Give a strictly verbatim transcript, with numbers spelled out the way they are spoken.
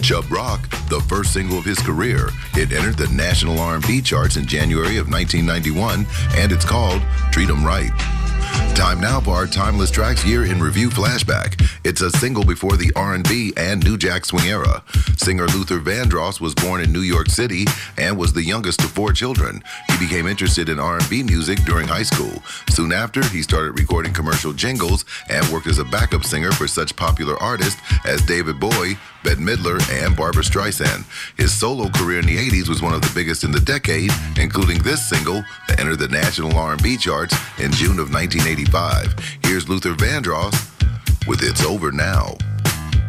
Chubb Rock, the first single of his career. It entered the national R and B charts in January of nineteen ninety-one, and it's called Treat 'Em Right. Time now for our Timeless Tracks Year in Review Flashback. It's a single before the R and B and New Jack Swing era. Singer Luther Vandross was born in New York City and was the youngest of four children. He became interested in R and B music during high school. Soon after, he started recording commercial jingles and worked as a backup singer for such popular artists as David Bowie, Bette Midler, and Barbra Streisand. His solo career in the eighties was one of the biggest in the decade, including this single that entered the national R and B charts in June of nineteen eighty-five. Here's Luther Vandross with It's Over Now.